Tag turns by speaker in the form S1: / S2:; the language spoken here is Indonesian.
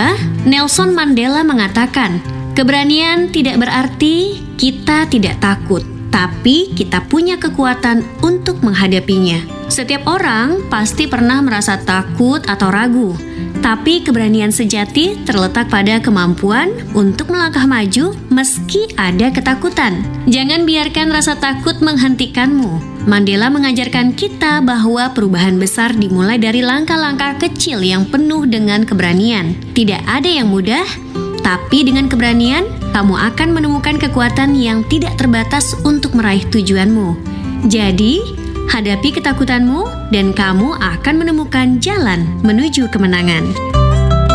S1: kedua, Nelson Mandela mengatakan, keberanian tidak berarti kita tidak takut, tapi kita punya kekuatan untuk menghadapinya. Setiap orang pasti pernah merasa takut atau ragu, tapi keberanian sejati terletak pada kemampuan untuk melangkah maju meski ada ketakutan. Jangan biarkan rasa takut menghentikanmu. Mandela mengajarkan kita bahwa perubahan besar dimulai dari langkah-langkah kecil yang penuh dengan keberanian. Tidak ada yang mudah, tapi dengan keberanian, kamu akan menemukan kekuatan yang tidak terbatas untuk meraih tujuanmu. Jadi, hadapi ketakutanmu dan kamu akan menemukan jalan menuju kemenangan.